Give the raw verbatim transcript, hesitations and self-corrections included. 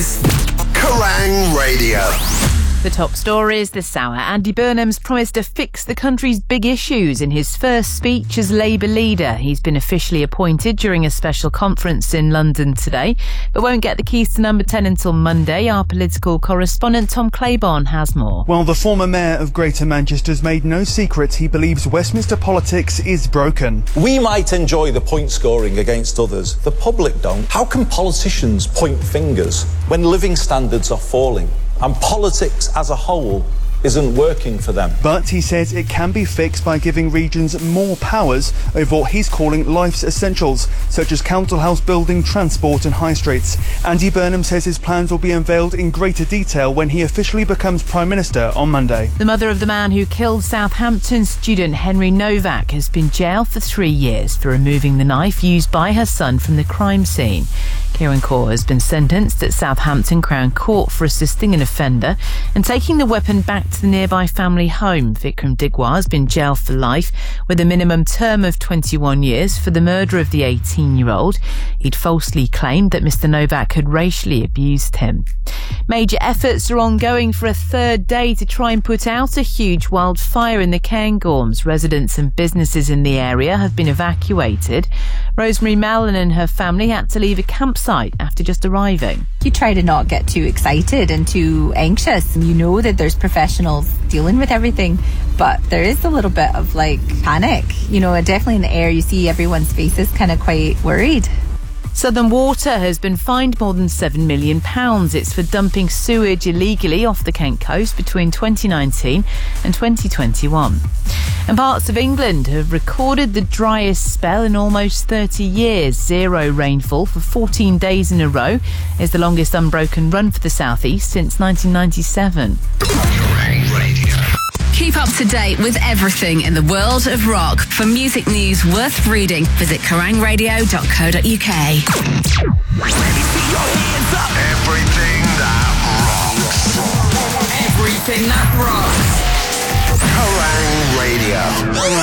is Kerrang Radio! The top stories this hour. Andy Burnham's promised to fix the country's big issues in his first speech as Labour leader. He's been officially appointed during a special conference in London today, but won't get the keys to number ten until Monday. Our political correspondent Tom Claiborne has more. Well, the former mayor of Greater Manchester's made no secret he believes Westminster politics is broken. We might enjoy the point scoring against others. The public don't. How can politicians point fingers when living standards are falling and politics as a whole isn't working for them? But he says it can be fixed by giving regions more powers over what he's calling life's essentials, such as council house building, transport and high streets. Andy Burnham says his plans will be unveiled in greater detail when he officially becomes Prime Minister on Monday. The mother of the man who killed Southampton student Henry Novak has been jailed for three years for removing the knife used by her son from the crime scene. Kieran Kaur has been sentenced at Southampton Crown Court for assisting an offender and taking the weapon back to the nearby family home. Vikram Digwar has been jailed for life with a minimum term of twenty-one years for the murder of the eighteen-year-old. He'd falsely claimed that Mister Novak had racially abused him. Major efforts are ongoing for a third day to try and put out a huge wildfire in the Cairngorms. Residents and businesses in the area have been evacuated. Rosemary Mallon and her family had to leave a campsite after just arriving. You try to not get too excited and too anxious. You know that there's professionals dealing with everything, but there is a little bit of like panic. You know, definitely in the air you see everyone's faces kind of quite worried. Southern Water has been fined more than seven million pounds. It's for dumping sewage illegally off the Kent coast between twenty nineteen and twenty twenty-one. And parts of England have recorded the driest spell in almost thirty years. Zero rainfall for fourteen days in a row is the longest unbroken run for the southeast since nineteen ninety-seven. Keep up to date with everything in the world of rock. For music news worth reading, visit kerrang radio dot co dot uk. Everything that rocks. Everything that rocks. Kerrang Radio!